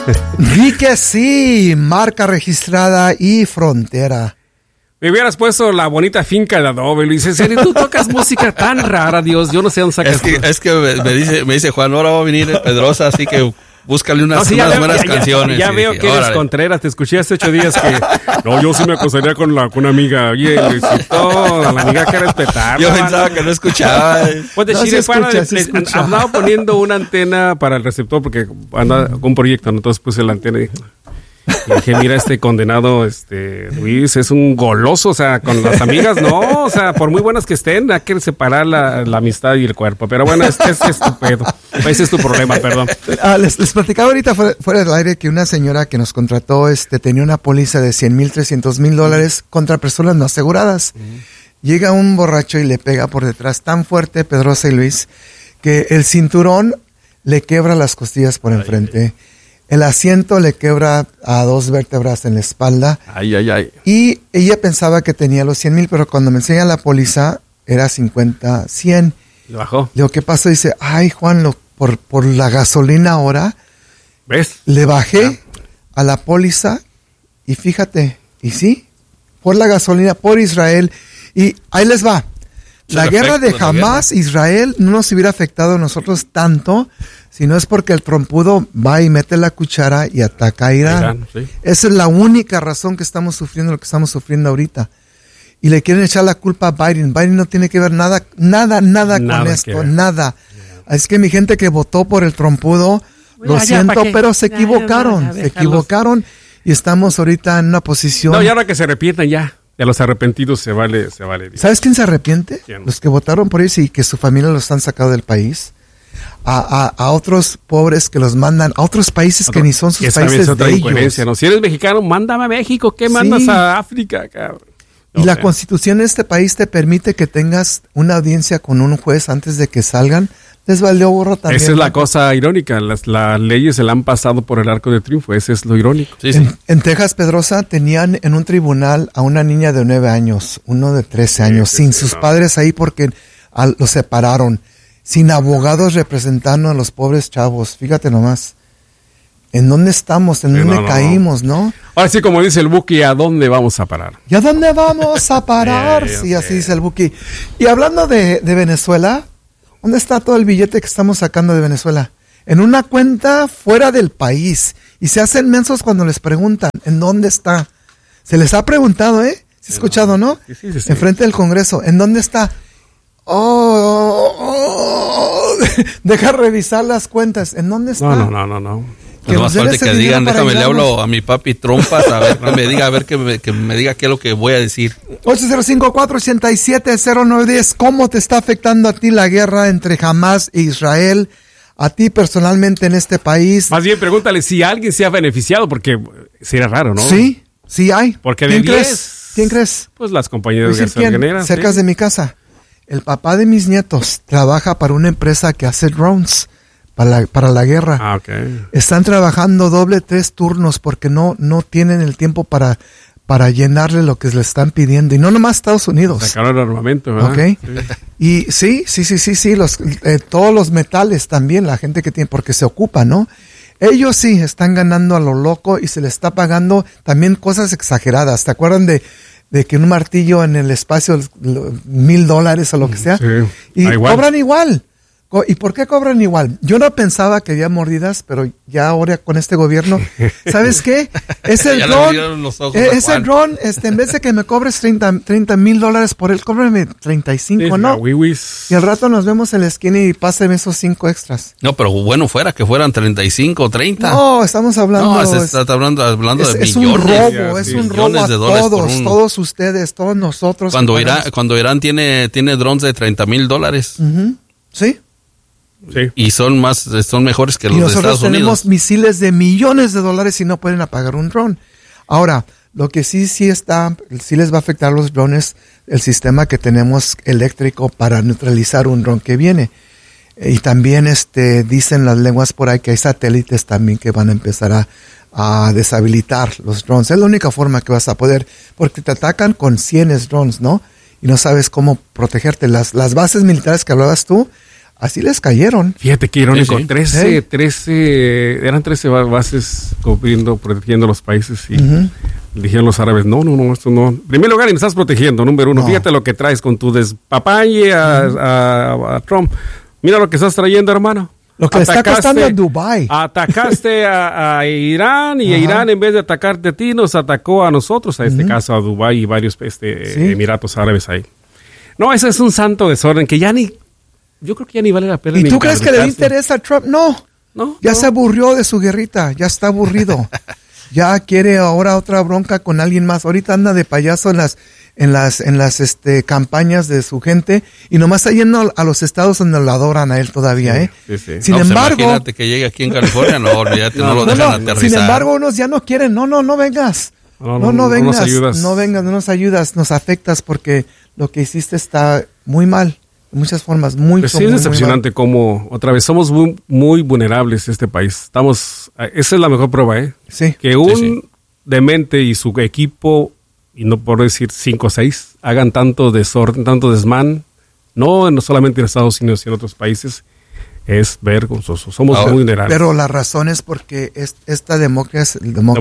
Vi que sí, marca registrada y frontera. Me hubieras puesto la bonita finca de Adobe, Luis. En serio, tú tocas música tan rara, Dios. Yo no sé dónde sacas. Es que me dice Juan, ahora va a venir Pedrosa, así que búscale unas buenas canciones. Ya veo que eres Contreras. Te escuché hace 8 días que... No, yo sí me acostaría con una amiga. Oye, Luisito, a la amiga hay que respetarla. Yo pensaba que no escuchaba. Pues de Chile andaba poniendo una antena para el receptor porque anda con un proyecto, ¿no? Entonces puse la antena y dije, mira, este condenado, Luis, es un goloso, o sea, con las amigas, no, o sea, por muy buenas que estén, hay que separar la amistad y el cuerpo. Pero bueno, es estupendo. Ese es tu problema, perdón. Les platicaba ahorita fuera del aire que una señora que nos contrató, tenía una póliza de $100,000, $300,000 contra personas no aseguradas. Llega un borracho y le pega por detrás tan fuerte, Pedrosa y Luis, que el cinturón le quebra las costillas por enfrente. El asiento le quebra a 2 vértebras en la espalda. Y ella pensaba que tenía los 100,000, pero cuando me enseña la póliza, era 100. ¿Le bajó? Digo, ¿qué pasó? Dice, ay, Juan, por la gasolina ahora. ¿Ves? Le bajé a la póliza y fíjate, y sí, por la gasolina, por Israel. Y ahí les va. La guerra de Hamas, Israel, no nos hubiera afectado a nosotros tanto si no es porque el trompudo va y mete la cuchara y ataca a Irán. Sí. Esa es la única razón que estamos sufriendo lo que estamos sufriendo ahorita. Y le quieren echar la culpa a Biden. Biden no tiene que ver nada con esto, nada. Es que mi gente que votó por el trompudo, lo siento, pero se equivocaron. Y estamos ahorita en una posición... No, y ahora que se arrepientan ya. Y a los arrepentidos se vale. ¿Sabes quién se arrepiente? ¿Quién? Los que votaron por ellos y que su familia los han sacado del país. A otros pobres que los mandan a otros países que ni son sus países de ellos. ¿No? Si eres mexicano, mándame a México. ¿Qué mandas a África, cabrón? Y la constitución de este país te permite que tengas una audiencia con un juez antes de que salgan. Les valió gorro también. Esa es la cosa irónica. Las leyes se la han pasado por el arco de triunfo. Ese es lo irónico. Sí. En Texas, Pedrosa, tenían en un tribunal a una niña de 9 años, uno de 13 años, sin sus padres ahí porque los separaron, sin abogados representando a los pobres chavos. Fíjate nomás. ¿En dónde estamos? ¿En dónde caímos, no? Ahora sí, como dice el Buki, ¿a dónde vamos a parar? ¿Y a dónde vamos a parar? Sí, así dice el Buki. Y hablando de Venezuela, ¿dónde está todo el billete que estamos sacando de Venezuela? En una cuenta fuera del país. Y se hacen mensos cuando les preguntan, ¿en dónde está? Se les ha preguntado, ¿eh? ¿Se ha escuchado, no? Sí. Enfrente del Congreso, ¿en dónde está? Deja revisar las cuentas. ¿En dónde está? No. Que no más falta que digan, déjame le hablo a mi papi Trompas, a ver que me diga qué es lo que voy a decir. 805-487-0910, ¿cómo te está afectando a ti la guerra entre Hamas e Israel? A ti personalmente en este país. Más bien pregúntale si alguien se ha beneficiado, porque sería raro, ¿no? Sí hay. Porque ¿Quién crees? Pues las compañías de gasolineras. Cerca de mi casa. El papá de mis nietos trabaja para una empresa que hace drones para la guerra. Okay. Están trabajando 3 turnos porque no tienen el tiempo para llenarle lo que les están pidiendo. Y no nomás Estados Unidos. Sacaron el armamento, ¿verdad? Okay. Sí. Y sí, todos los metales también, la gente que tiene, porque se ocupa, ¿no? Ellos sí están ganando a lo loco y se les está pagando también cosas exageradas. ¿Te acuerdan de que un martillo en el espacio, $1,000 o lo que sea? Sí. Y cobran igual. ¿Y por qué cobran igual? Yo no pensaba que había mordidas, pero ya ahora con este gobierno, ¿sabes qué? Ese dron, en vez de que me cobres $30,000 por él, cóbrame 35, ¿no? Y al rato nos vemos en la esquina y pásame esos 5 extras. No, pero bueno fuera que fueran 35 o 30. No, estamos hablando... No, está hablando de millones. Es un robo a todos ustedes, todos nosotros. Cuando Irán tiene drones de $30,000. Sí. Y son mejores que los de Estados Unidos. Nosotros tenemos misiles de millones de dólares y no pueden apagar un dron. Ahora, lo que sí les va a afectar a los drones, el sistema que tenemos eléctrico para neutralizar un dron que viene. Y también dicen las lenguas por ahí que hay satélites también que van a empezar a deshabilitar los drones. Es la única forma que vas a poder, porque te atacan con 100 drones, ¿no? Y no sabes cómo protegerte. Las bases militares que hablabas tú, así les cayeron. Fíjate qué irónico, Sí. 13 bases protegiendo los países y dijeron los árabes, no, esto no. En primer lugar, y me estás protegiendo, número uno. No. Fíjate lo que traes con tu despapalle a Trump. Mira lo que estás trayendo, hermano. Lo que le está costando a Dubái. Atacaste a Irán y Irán, en vez de atacarte a ti, nos atacó a nosotros, a este caso a Dubái y varios Emiratos Árabes ahí. No, ese es un santo desorden que yo creo que ya ni vale la pena. ¿Y tú crees que le interesa a Trump? No. Ya se aburrió de su guerrita, ya está aburrido. Ya quiere ahora otra bronca con alguien más. Ahorita anda de payaso en las campañas de su gente y nomás está yendo a los estados donde lo adoran a él todavía, Sí. Sin embargo, imagínate que llegue aquí en California, olvídate, no lo dejan aterrizar. Sin embargo, unos ya no quieren, no vengas. No vengas, no vengas, no nos ayudas, nos afectas porque lo que hiciste está muy mal. De muchas formas, pues sí, es decepcionante como otra vez somos muy, muy vulnerables este país. Esa es la mejor prueba, Sí. Que un demente y su equipo, y no por decir 5 o 6, hagan tanto desorden, tanto desmán, no solamente en Estados Unidos, sino en otros países, es vergonzoso. Somos muy vulnerables. Pero la razón es porque esta democracia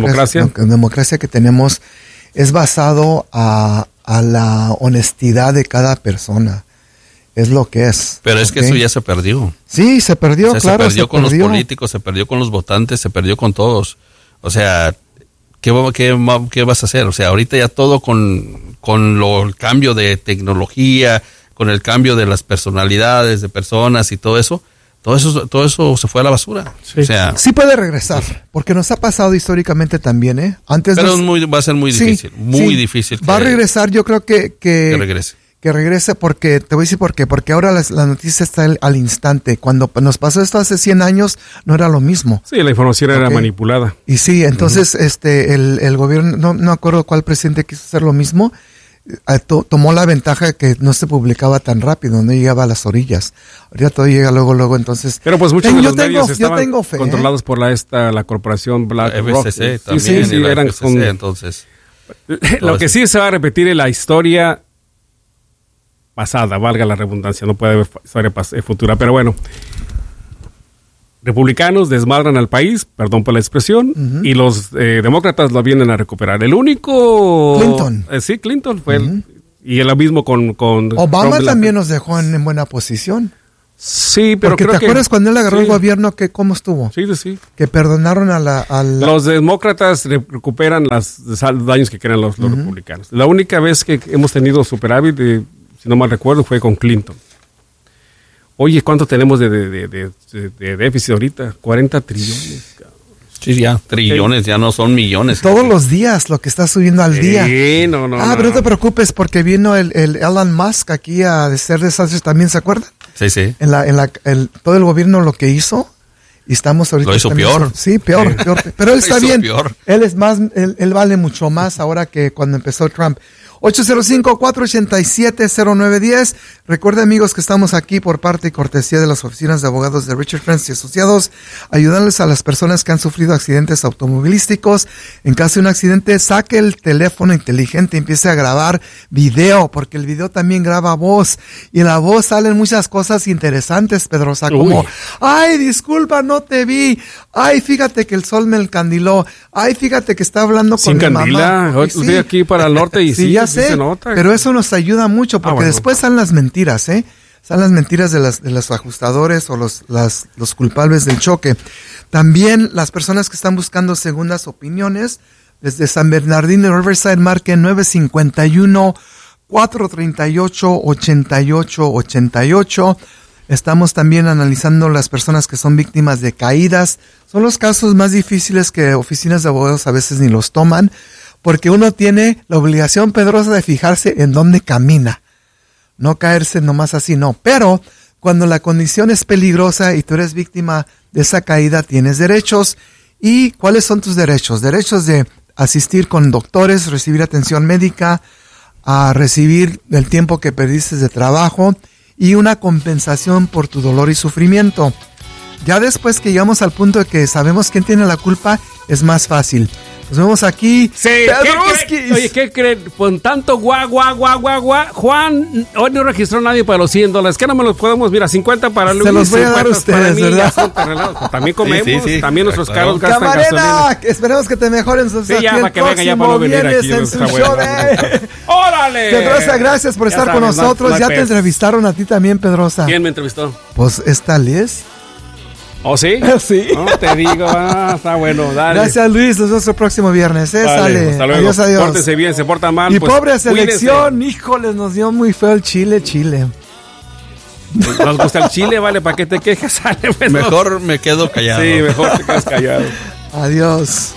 que tenemos es basado a la honestidad de cada persona. Es lo que es. Pero es que eso ya se perdió. Sí, se perdió, claro. Se perdió con los políticos, se perdió con los votantes, se perdió con todos. O sea, ¿qué vas a hacer? O sea, ahorita ya todo con el cambio de tecnología, con el cambio de las personalidades de personas y todo eso se fue a la basura. Sí. O sea, sí puede regresar, porque nos ha pasado históricamente también, Antes pero va a ser muy difícil, difícil. Va a regresar, yo creo que regrese. Que regrese porque, te voy a decir por qué, porque ahora la noticia está al instante. Cuando nos pasó esto hace 100 años, no era lo mismo. Sí, la información era manipulada. Y sí, entonces el gobierno, no acuerdo cuál presidente quiso hacer lo mismo, tomó la ventaja que no se publicaba tan rápido, no llegaba a las orillas. Ahorita todo llega luego, entonces. Pero pues muchos de los medios estaban controlados por la corporación BlackRock. FCC también. Sí, eran FCC, entonces. Lo que sí se va a repetir en la historia pasada, valga la redundancia, no puede haber historia futura, pero bueno, republicanos desmadran al país, perdón por la expresión, y los demócratas lo vienen a recuperar. El único... Clinton. Sí, Clinton fue y lo mismo con Obama Trump también nos dejó en buena posición. Sí, pero porque creo ¿te acuerdas cuando él agarró el gobierno cómo estuvo? Sí. Que perdonaron Los demócratas recuperan los daños que crean los republicanos. La única vez que hemos tenido superávit si no mal recuerdo, fue con Clinton. Oye, ¿cuánto tenemos de déficit ahorita? 40 trillones. Sí, ya, trillones, ya no son millones. Todos los días, lo que está subiendo al día. Sí, no. Pero no te preocupes, porque vino el Elon Musk aquí a hacer desastres también, ¿se acuerdan? Sí. Todo el gobierno lo que hizo, y estamos ahorita... Lo hizo peor. Sí, peor. Pero él está bien. Peor. Él es más, él vale mucho más ahora que cuando empezó Trump. 805-487-0910. Recuerden, amigos, que estamos aquí por parte y cortesía de las oficinas de abogados de Richard Friends y Asociados, ayudándoles a las personas que han sufrido accidentes automovilísticos. En caso de un accidente, saque el teléfono inteligente y empiece a grabar video, porque el video también graba voz. Y en la voz salen muchas cosas interesantes, Pedrosa, como, ay, disculpa, no te vi. Ay, fíjate que el sol me encandiló. Ay, fíjate que está hablando con mi mamá. Hoy estoy aquí para el norte y sí, ya sé, se nota. Pero eso nos ayuda mucho porque después salen las mentiras, Salen las mentiras de los ajustadores o los culpables del choque. También las personas que están buscando segundas opiniones, desde San Bernardino y Riverside, marquen 951-438-8888. Estamos también analizando las personas que son víctimas de caídas. Son los casos más difíciles que oficinas de abogados a veces ni los toman, porque uno tiene la obligación, Pedrosa, de fijarse en dónde camina. No caerse nomás así, no. Pero cuando la condición es peligrosa y tú eres víctima de esa caída, tienes derechos. ¿Y cuáles son tus derechos? Derechos de asistir con doctores, recibir atención médica, a recibir el tiempo que perdiste de trabajo y una compensación por tu dolor y sufrimiento. Ya después que llegamos al punto de que sabemos quién tiene la culpa, es más fácil. Nos vemos aquí. Sí. Oye, ¿qué creen? Con tanto Juan hoy no registró nadie para los $100. ¿Qué no me los podemos? Mira, 50 para Luis. Se los voy a dar a ustedes, mí, ¿verdad? También comemos, sí. también nuestros carros gastan Camarena, gasolina. esperemos que te mejoren sus Sí, ya, para que venga ya para no venir aquí. en su show de... ¡Órale! Pedrosa, gracias por estar con nosotros. Ya te entrevistaron a ti también, Pedrosa. ¿Quién me entrevistó? Pues esta Liz. ¿Oh, sí? Sí. No, te digo, está bueno, dale. Gracias, Luis. Nos vemos el próximo viernes, ¿eh? Dale, Sale. Adiós. Pórtense bien, se portan mal. Y pues, pobre selección, híjoles, nos dio muy feo el Chile. Nos gusta el Chile, vale, ¿para qué te quejas? Sale, bueno. Mejor me quedo callado. Sí, mejor te quedas callado. Adiós.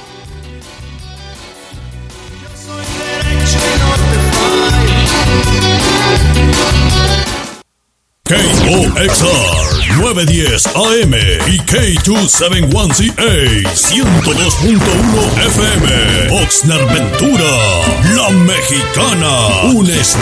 KOXR 910 AM y K271CA 102.1 FM Oxnard Ventura, La Mexicana, un estado